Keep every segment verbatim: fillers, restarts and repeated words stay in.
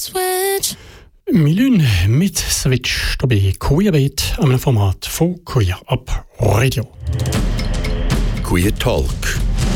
Switch. Milün mit Switch, da bei Queerbeat, einem Format von Queer Up Radio. Queer Talk.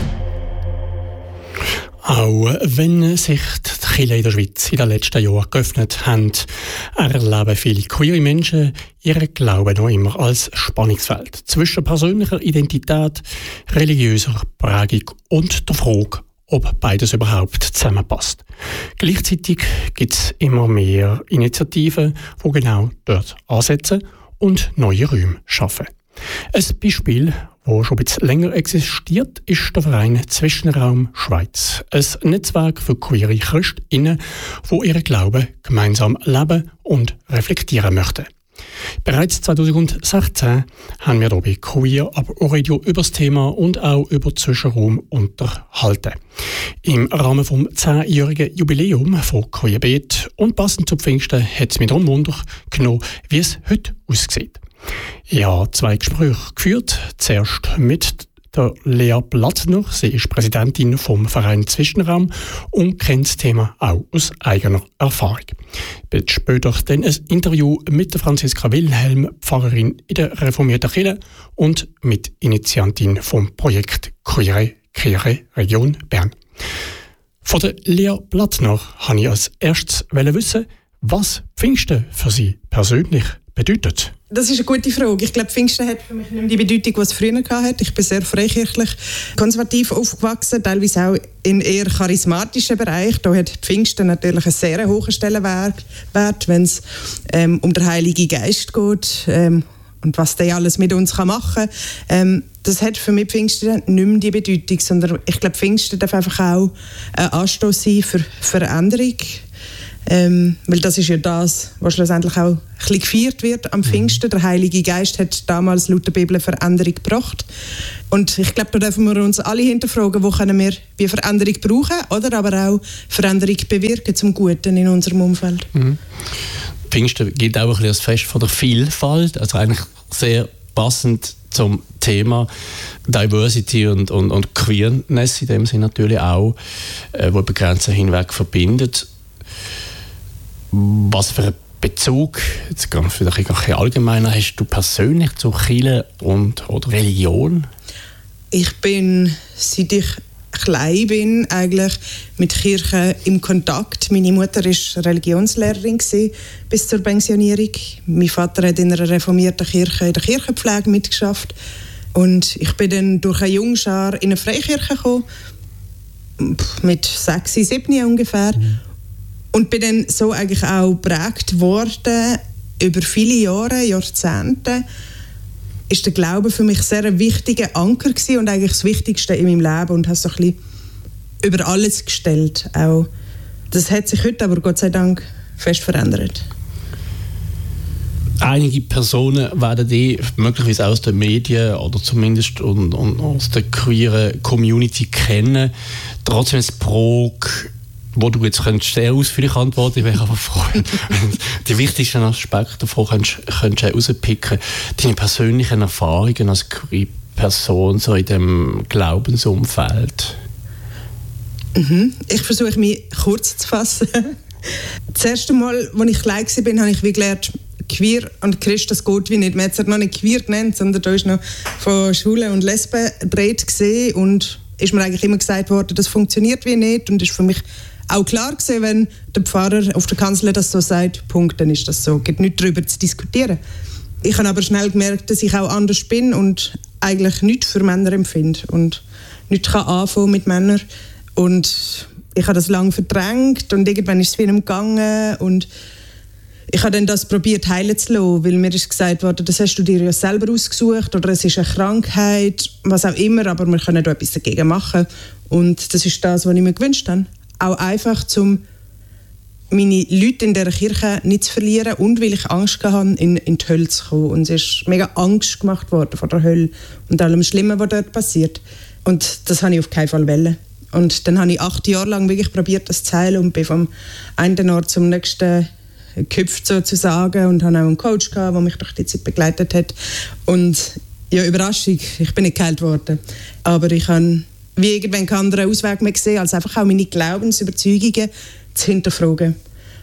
Auch wenn sich die Kirchen in der Schweiz in den letzten Jahren geöffnet haben, erleben viele queere Menschen ihren Glauben noch immer als Spannungsfeld zwischen persönlicher Identität, religiöser Prägung und der Frage, ob beides überhaupt zusammenpasst. Gleichzeitig gibt es immer mehr Initiativen, die genau dort ansetzen und neue Räume schaffen. Ein Beispiel, das schon ein bisschen länger existiert, ist der Verein Zwischenraum Schweiz. Ein Netzwerk für queere Christinnen, die ihren Glauben gemeinsam leben und reflektieren möchten. Bereits zwanzig sechzehn haben wir hier bei Queer Up Radio über das Thema und auch über Zwischenraum unterhalten. Im Rahmen des zehnjährigen Jubiläum von Queerbeat und passend zu Pfingsten hat es mich darum Wunder genommen, wie es heute aussieht. Ich habe zwei Gespräche geführt. Zuerst mit der Lea Plattner. Sie ist Präsidentin vom Verein Zwischenraum und kennt das Thema auch aus eigener Erfahrung. Später dann ein Interview mit der Franziska Wilhelm, Pfarrerin in der reformierten Kirche und Mitinitiantin vom Projekt Queere Kirche Region Bern. Von der Lea Plattner wollte ich als erstes wissen, was Pfingsten für sie persönlich bedeutet. Das ist eine gute Frage. Ich glaube, Pfingsten hat für mich nicht mehr die Bedeutung, die es früher hatte. Ich bin sehr freikirchlich konservativ aufgewachsen, teilweise auch in eher charismatischen Bereich. Da hat Pfingsten natürlich einen sehr hohen Stellenwert, wenn es ähm, um den Heiligen Geist geht ähm, und was der alles mit uns machen kann. Ähm, das hat für mich Pfingsten nicht mehr die Bedeutung, sondern ich glaube, Pfingsten darf einfach auch ein Anstoß sein für Veränderung. Ähm, weil das ist ja das, was schlussendlich auch ein bisschen gefeiert wird am Pfingsten. Der Heilige Geist hat damals laut der Bibel eine Veränderung gebracht. Und ich glaube, da dürfen wir uns alle hinterfragen, wo können wir wie Veränderung brauchen, oder aber auch Veränderung bewirken zum Guten in unserem Umfeld. Mhm. Pfingsten gilt auch ein bisschen als Fest von der Vielfalt, also eigentlich sehr passend zum Thema Diversity und, und, und Queerness in dem Sinne natürlich auch, äh, wo über Grenzen hinweg verbindet. Was für einen Bezug, jetzt ganz vielleicht ein bisschen allgemeiner, hast du persönlich zu Kirche und oder Religion? Ich bin, seit ich klein bin, eigentlich mit Kirche im Kontakt. Meine Mutter war Religionslehrerin gewesen, bis zur Pensionierung. Mein Vater hat in einer reformierten Kirche in der Kirchenpflege mitgeschafft. Und ich bin dann durch eine Jungschar in eine Freikirche gekommen, mit sechs, sieben ungefähr. Mhm. Und bin dann so eigentlich auch geprägt worden, über viele Jahre, Jahrzehnte, ist der Glaube für mich sehr ein wichtiger Anker gewesen und eigentlich das Wichtigste in meinem Leben und habe so ein bisschen über alles gestellt. Auch das hat sich heute aber Gott sei Dank fest verändert. Einige Personen werden die möglicherweise aus den Medien oder zumindest und, und aus der queeren Community kennen. Trotzdem ist Prog, wo du jetzt sehr ausführlich antworten, ich wäre aber froh, wenn du die wichtigsten Aspekte davon könntest, könntest rauspicken. Deine persönlichen Erfahrungen als queer Person so in dem Glaubensumfeld. Mhm. Ich versuche, mich kurz zu fassen. Das erste Mal, als ich klein war, habe ich wie gelernt, queer und Christ, das geht wie nicht. Man hat es noch nicht queer genannt, sondern da ist noch von Schwulen und Lesben Rede gesehen und ist mir eigentlich immer gesagt worden, das funktioniert wie nicht und ist für mich auch klar gewesen, wenn der Pfarrer auf der Kanzel das so sagt, Punkt, dann ist das so. Es gibt nichts darüber zu diskutieren. Ich habe aber schnell gemerkt, dass ich auch anders bin und eigentlich nichts für Männer empfinde und nichts kann anfangen mit Männern. Und ich habe das lange verdrängt und irgendwann ist es wieder gegangen und ich habe dann das probiert heilen zu lassen, weil mir ist gesagt worden, das hast du dir ja selber ausgesucht oder es ist eine Krankheit, was auch immer, aber wir können da etwas dagegen machen. Und das ist das, was ich mir gewünscht habe. Auch einfach, um meine Leute in dieser Kirche nicht zu verlieren und weil ich Angst hatte, in, in die Hölle zu kommen. Und es ist mega Angst gemacht worden vor der Hölle und allem Schlimmen, was dort passiert. Und das habe ich auf keinen Fall wollen. Und dann habe ich acht Jahre lang wirklich probiert, das zu heilen und bin vom einen Ort zum nächsten gehüpft sozusagen und hatte auch einen Coach gehabt, der mich durch die Zeit begleitet hat. Und ja, Überraschung, ich bin nicht geheilt worden. Aber ich habe wie irgendwann keinen anderen Ausweg mehr gesehen, als einfach auch meine Glaubensüberzeugungen zu hinterfragen.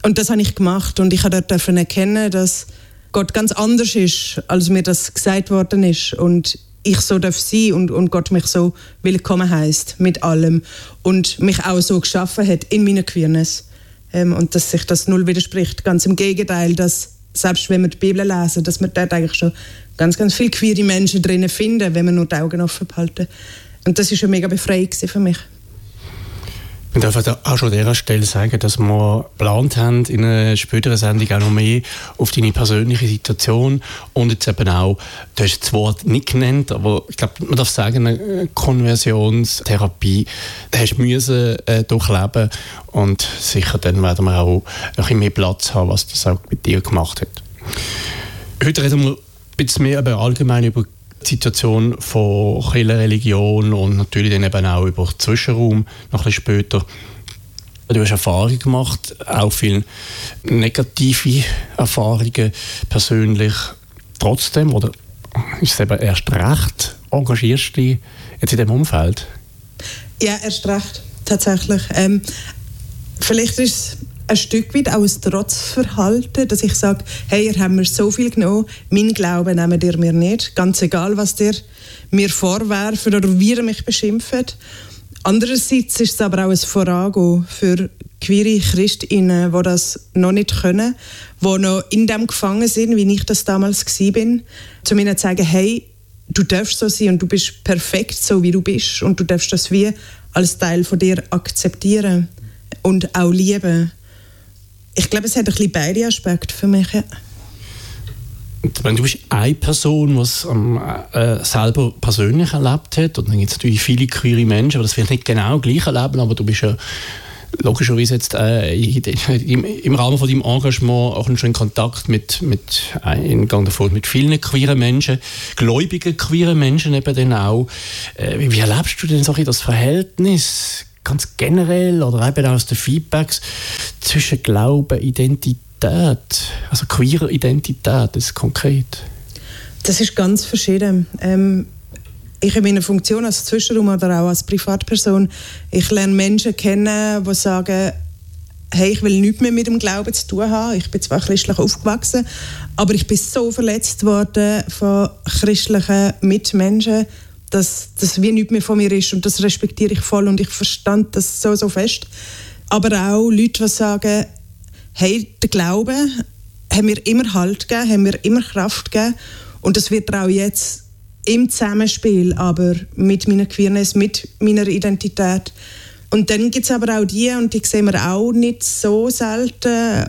Und das habe ich gemacht und ich durfte dort erkennen, dass Gott ganz anders ist, als mir das gesagt worden ist. Und ich so darf sein und, und Gott mich so willkommen heisst mit allem. Und mich auch so geschaffen hat in meiner Queerness. Ähm, und dass sich das null widerspricht. Ganz im Gegenteil, dass selbst wenn wir die Bibel lesen, dass wir dort eigentlich schon ganz, ganz viele queere Menschen drinnen finden, wenn wir nur die Augen offen behalten. Und das war schon mega befreiend für mich. Wir dürfen auch schon an dieser Stelle sagen, dass wir geplant haben, in einer späteren Sendung auch noch mehr auf deine persönliche Situation und jetzt eben auch, du hast das Wort nicht genannt, aber ich glaube, man darf sagen, eine Konversionstherapie, da hast du müssen äh, durchleben und sicher dann werden wir auch ein bisschen mehr Platz haben, was das auch mit dir gemacht hat. Heute reden wir ein bisschen mehr über, allgemein über die Situation von Kirche, Religion und natürlich dann eben auch über den Zwischenraum noch ein bisschen später. Du hast Erfahrungen gemacht, auch viele negative Erfahrungen persönlich. Trotzdem, oder ist es eben erst recht, engagierst du dich jetzt in diesem Umfeld? Ja, erst recht, tatsächlich. Ähm, vielleicht ist es ein Stück weit auch ein Trotzverhalten, dass ich sage, hey, ihr habt mir so viel genommen, mein Glauben nehmt ihr mir nicht, ganz egal, was ihr mir vorwerfen oder wie ihr mich beschimpft. Andererseits ist es aber auch ein Vorangehen für queere Christinnen, die das noch nicht können, die noch in dem gefangen sind, wie ich das damals war, um ihnen zu sagen, hey, du darfst so sein und du bist perfekt so, wie du bist und du darfst das wie als Teil von dir akzeptieren und auch lieben. Ich glaube, es hat ein bisschen beide Aspekte für mich. Ja. Du bist eine Person, die es ähm, äh, selber persönlich erlebt hat. Und dann gibt es natürlich viele queere Menschen, die das vielleicht nicht genau gleich erleben, aber du bist ja logischerweise jetzt äh, im, im Rahmen von deinem Engagement auch schon in Kontakt mit, mit, in Gang davon, mit vielen queeren Menschen, gläubigen queeren Menschen eben dann auch. Äh, wie, wie erlebst du denn so das Verhältnis ganz generell oder eben aus den Feedbacks zwischen Glauben, Identität, also queerer Identität, das ist konkret? Das ist ganz verschieden. Ähm, ich in meiner Funktion als Zwischenraum oder auch als Privatperson, ich lerne Menschen kennen, die sagen, hey, ich will nichts mehr mit dem Glauben zu tun haben. Ich bin zwar christlich aufgewachsen, aber ich bin so verletzt worden von christlichen Mitmenschen, dass das wie nichts mehr von mir ist und das respektiere ich voll und ich verstand das so, so fest. Aber auch Leute, die sagen, hey, der Glaube hat mir immer Halt gegeben, hat mir immer Kraft gegeben und das wird auch jetzt im Zusammenspiel, aber mit meiner Queerness, mit meiner Identität. Und dann gibt es aber auch die, und die sehen wir auch nicht so selten,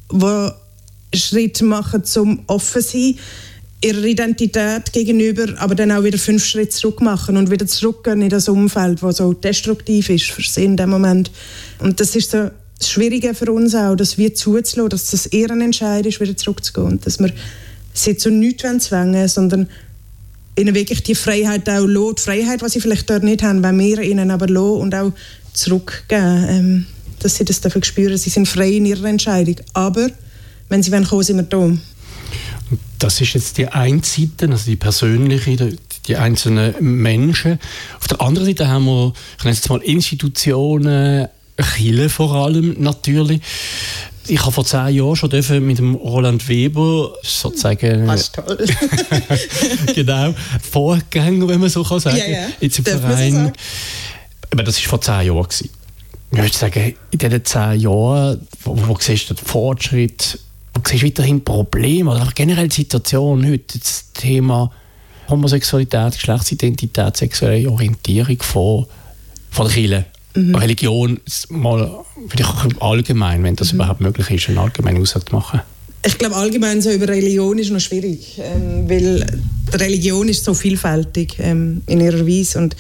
die Schritte machen zum offen sein, ihrer Identität gegenüber, aber dann auch wieder fünf Schritte zurück machen und wieder zurückgehen in das Umfeld, das so destruktiv ist für sie in dem Moment. Und das ist so das Schwierige für uns auch, dass wir zuzulassen, dass das eher ein Entscheid ist, wieder zurückzugehen. Und dass wir sie zu nichts zwängen, sondern ihnen wirklich die Freiheit auch lassen. Die Freiheit, die sie vielleicht dort nicht haben, wenn wir ihnen aber lassen und auch zurückgeben, ähm, dass sie das dafür spüren. Sie sind frei in ihrer Entscheidung. Aber wenn sie kommen, sind wir da. Das ist jetzt die eine Seite, also die persönliche, die, die einzelnen Menschen. Auf der anderen Seite haben wir, ich nenne es jetzt mal Institutionen, Kirche vor allem natürlich. Ich habe vor zehn Jahren schon mit dem Roland Weber sozusagen das ist toll. genau, Vorgänger, wenn man so kann sagen, ja, ja. jetzt im Verein. Aber das war vor zehn Jahren. Ich würde sagen, in diesen zehn Jahren, wo, wo siehst du den Fortschritt, wo siehst du weiterhin Probleme oder auch generell die Situation heute, das Thema Homosexualität, Geschlechtsidentität, sexuelle Orientierung von, von der Kirche. Mhm. Religion, mal vielleicht auch allgemein, wenn das mhm. überhaupt möglich ist, eine allgemeine Aussage zu machen. Ich glaube, allgemein so über Religion ist noch schwierig, ähm, weil die Religion ist so vielfältig ähm, in ihrer Weise und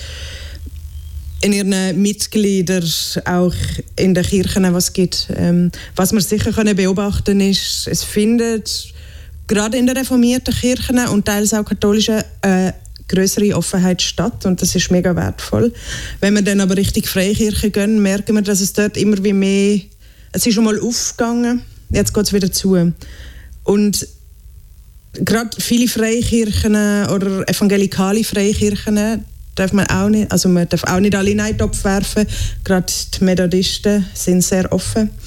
in ihren Mitgliedern, auch in den Kirchen, was es gibt. Ähm, was wir sicher können beobachten ist, es findet gerade in den reformierten Kirchen und teils auch katholischen äh, größere Offenheit statt und das ist mega wertvoll. Wenn wir dann aber Richtung Freikirche gehen, merken wir, dass es dort immer wie mehr, es ist schon mal aufgegangen, jetzt geht es wieder zu. Und gerade viele Freikirchen oder evangelikale Freikirchen darf man auch nicht, also man darf auch nicht alle in einen Topf werfen, gerade die Methodisten sind sehr offen.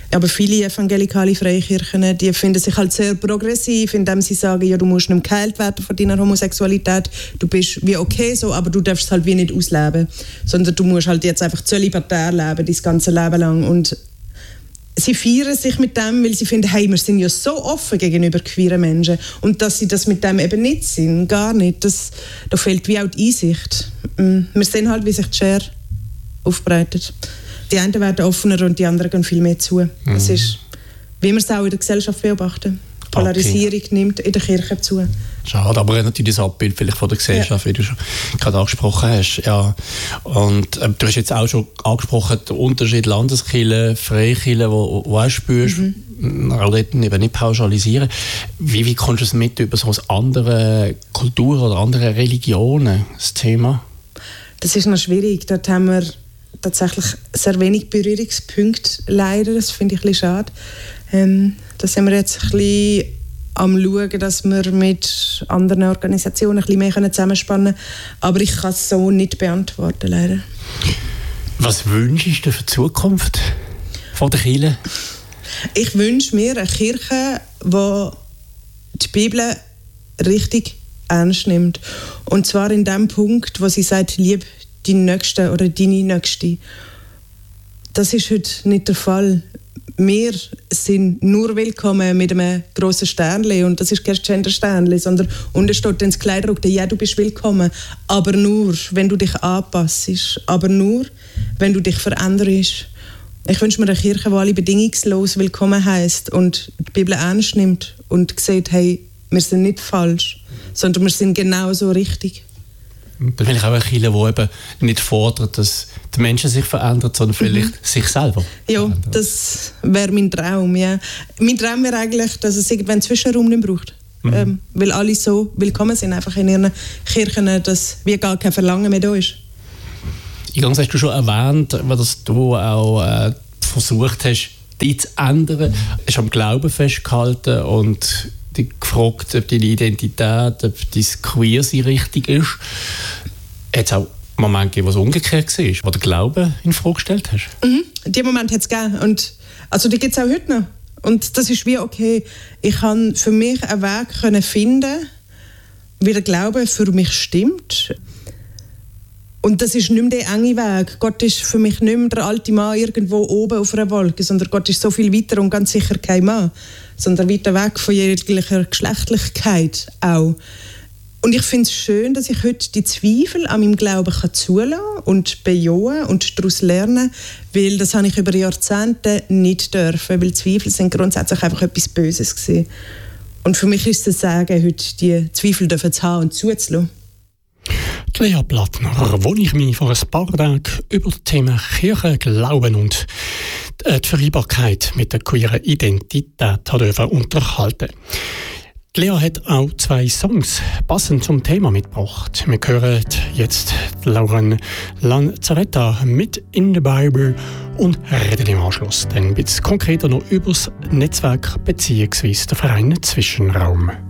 Aber viele evangelikale Freikirchen, die finden sich halt sehr progressiv, indem sie sagen, ja, du musst nicht geheilt werden von deiner Homosexualität, du bist wie okay so, aber du darfst es halt wie nicht ausleben, sondern du musst halt jetzt einfach zölibatär leben, dein ganze Leben lang. Und sie feiern sich mit dem, weil sie finden, hey, wir sind ja so offen gegenüber queeren Menschen. Und dass sie das mit dem eben nicht sind, gar nicht. Das, da fehlt wie auch die Einsicht. Wir sehen halt, wie sich die Schere aufbreitet. Die einen werden offener und die anderen gehen viel mehr zu. Mhm. Das ist, wie wir es auch in der Gesellschaft beobachten. Die Polarisierung okay. nimmt in der Kirche zu. Schade, aber natürlich das Abbild vielleicht von der Gesellschaft, ja. wie du schon gerade angesprochen hast. Ja. Und äh, du hast jetzt auch schon angesprochen, den Unterschied Landeskirche, Freikirche, wo du auch spürst, mhm. Reden eben nicht pauschalisieren. Wie, wie kommst du es mit über so andere Kulturen oder andere Religionen, das Thema? Das ist noch schwierig. Dort haben wir tatsächlich sehr wenig Berührungspunkte, leider. Das finde ich ein bisschen schade. Ähm, da sind wir jetzt ein bisschen am Schauen, dass wir mit anderen Organisationen ein bisschen mehr zusammenspannen können. Aber ich kann es so nicht beantworten, leider. Was wünschst du für die Zukunft von der Kirche? Ich wünsche mir eine Kirche, die die Bibel richtig ernst nimmt. Und zwar in dem Punkt, wo sie sagt, lieb deinen Nächsten oder deine Nächste. Das ist heute nicht der Fall. Wir sind nur willkommen mit einem grossen Sternchen und das ist kein Gender-Sternchen, sondern unten steht dann das Kleiderdruck, ja, du bist willkommen, aber nur, wenn du dich anpasst, aber nur, wenn du dich veränderst. Ich wünsche mir eine Kirche, die alle bedingungslos willkommen heisst und die Bibel ernst nimmt und sieht, hey, wir sind nicht falsch, sondern wir sind genauso richtig. Das finde ich auch eine Kirche, die eben nicht fordert, dass der Mensch sich verändert, sondern vielleicht mhm. sich selber Ja, verändert. Das wäre mein Traum, ja. Mein Traum wäre eigentlich, dass es irgendwann einen Zwischenraum nicht braucht. Mhm. Ähm, weil alle so willkommen sind einfach in ihren Kirchen, dass wie gar kein Verlangen mehr da ist. Eingangs hast du schon erwähnt, dass du auch äh, versucht hast, die zu ändern. Du hast am Glauben festgehalten und dich gefragt, ob deine Identität, ob dein Queersein richtig ist. Hat es auch Momente gegeben, wo es umgekehrt war, wo du den Glauben in Frage gestellt hast? Mhm, die Momente hat es gegeben. Und also die gibt es auch heute noch. Und das ist wie okay. Ich kann für mich einen Weg können finden, wie der Glaube für mich stimmt. Und das ist nicht mehr der enge Weg. Gott ist für mich nicht mehr der alte Mann irgendwo oben auf einer Wolke, sondern Gott ist so viel weiter und ganz sicher kein Mann, sondern weiter weg von jeglicher Geschlechtlichkeit auch. Und ich finde es schön, dass ich heute die Zweifel an meinem Glauben kann zulassen und bejahen und daraus lernen, weil das habe ich über Jahrzehnte nicht dürfen, weil Zweifel sind grundsätzlich einfach etwas Böses gewesen. Und für mich ist es Sagen, heute die Zweifel dürfen zu haben und zuzulassen. Lea Plattner, wo ich mich vor ein paar Tagen über das Thema Kirche, Glauben und die Vereinbarkeit mit der queeren Identität unterhalten. Lea hat auch zwei Songs passend zum Thema mitgebracht. Wir hören jetzt Lauren Lanzaretta mit «In the Bible» und reden im Anschluss dann ein bisschen konkreter noch über das Netzwerk bzw. den Verein Zwischenraum.